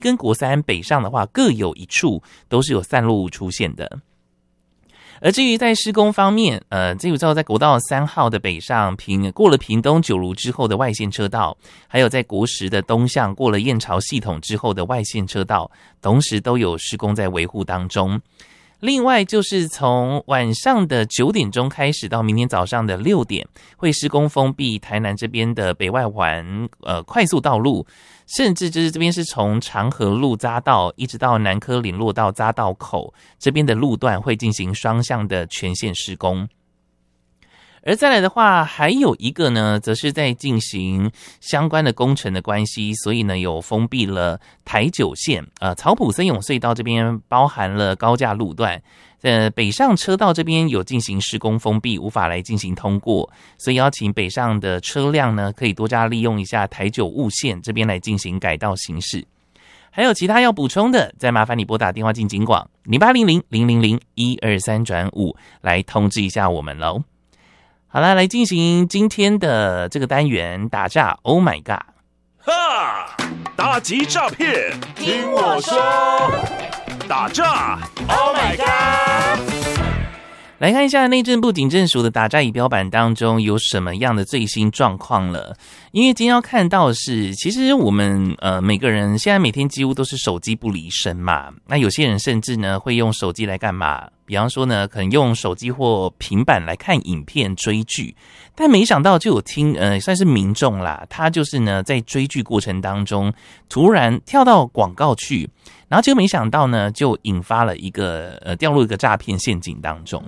跟国三北上的话，各有一处都是有散落物出现的。而至于在施工方面，这有照在国道3号的北上过了屏东九如之后的外线车道，还有在国10的东向过了燕巢系统之后的外线车道，同时都有施工在维护当中。另外就是从晚上的9点钟开始到明天早上的6点，会施工封闭台南这边的北外环快速道路，甚至就是这边是从长河路匝道一直到南科联络道匝道口这边的路段会进行双向的全线施工。而再来的话，还有一个呢，则是在进行相关的工程的关系，所以呢有封闭了台9线，草埔森永隧道这边包含了高架路段，北上车道这边有进行施工封闭，无法来进行通过，所以邀请北上的车辆呢，可以多加利用一下台9雾线这边来进行改道行驶。还有其他要补充的，再麻烦你拨打电话进警广0800-000-123-5来通知一下我们咯。好啦，来进行今天的这个单元打诈 Oh my god。 哈，打击诈骗听我说，打诈 Oh my god。 来看一下内政部警政署的打诈仪表板当中有什么样的最新状况了。因为今天要看到的是，其实我们每个人现在每天几乎都是手机不离身嘛，那有些人甚至呢会用手机来干嘛，比方说呢可能用手机或平板来看影片追剧，但没想到就有算是民众啦，他就是呢在追剧过程当中突然跳到广告去，然后就没想到呢就引发了一个掉入一个诈骗陷阱当中。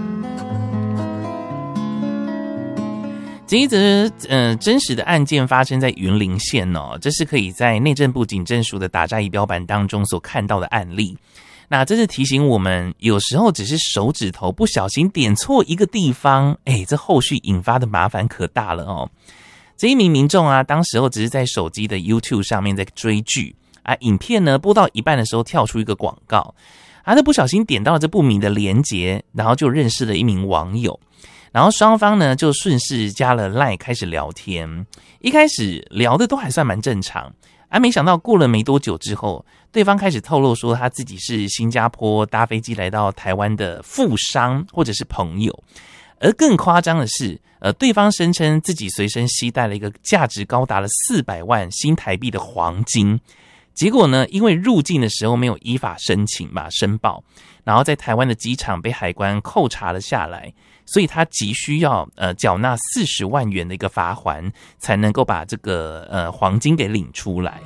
这一则真实的案件发生在云林县哦，这是可以在内政部警政署的打诈仪表板当中所看到的案例。那这是提醒我们，有时候只是手指头不小心点错一个地方，这后续引发的麻烦可大了哦。这一名民众啊，当时候只是在手机的 YouTube 上面在追剧啊，影片呢播到一半的时候跳出一个广告，他不小心点到了这不明的连结，然后就认识了一名网友。然后双方呢就顺势加了 LINE 开始聊天，一开始聊的都还算蛮正常，没想到过了没多久之后，对方开始透露说他自己是新加坡搭飞机来到台湾的富商或者是朋友，而更夸张的是对方声称自己随身携带了一个价值高达了400万新台币的黄金，结果呢因为入境的时候没有依法申报，然后在台湾的机场被海关扣查了下来，所以他急需要缴纳40万元的一个罚锾，才能够把这个黄金给领出来。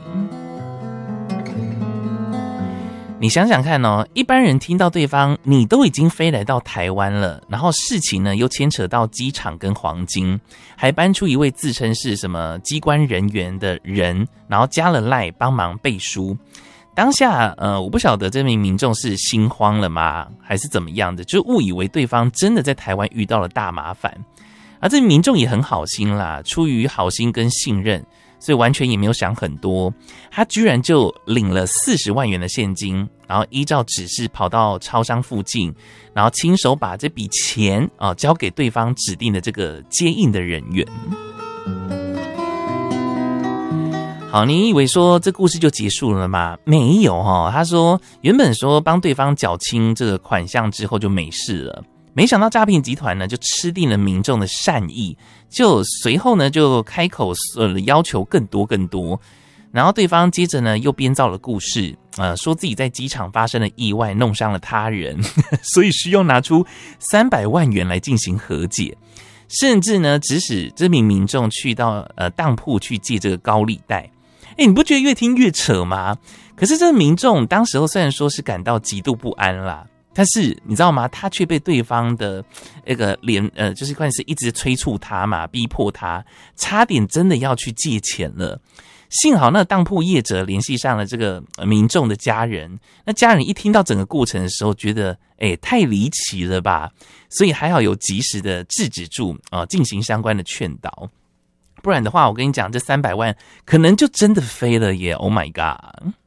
你想想看哦，一般人听到对方你都已经飞来到台湾了，然后事情呢又牵扯到机场跟黄金，还搬出一位自称是什么机关人员的人，然后加了 LINE 帮忙背书。当下我不晓得这名民众是心慌了吗还是怎么样的，就误以为对方真的在台湾遇到了大麻烦。而这名民众也很好心啦，出于好心跟信任，所以完全也没有想很多，他居然就领了40万元的现金，然后依照指示跑到超商附近，然后亲手把这笔钱交给对方指定的这个接应的人员。好，你以为说这故事就结束了吗？没有哦，他说原本说帮对方缴清这个款项之后就没事了，没想到诈骗集团呢就吃定了民众的善意，就随后呢就开口要求更多，然后对方接着呢又编造了故事，说自己在机场发生了意外，弄伤了他人，所以需要拿出300万元来进行和解，甚至呢指使这名民众去到当铺去借这个高利贷。你不觉得越听越扯吗？可是这个民众当时候虽然说是感到极度不安啦，但是你知道吗？他却被对方的那个就是关键是一直催促他嘛，逼迫他，差点真的要去借钱了。幸好那当铺业者联系上了这个民众的家人，那家人一听到整个过程的时候，觉得太离奇了吧，所以还好有及时的制止住进行相关的劝导。不然的话，我跟你讲，这300万可能就真的飞了耶 ！Oh my god！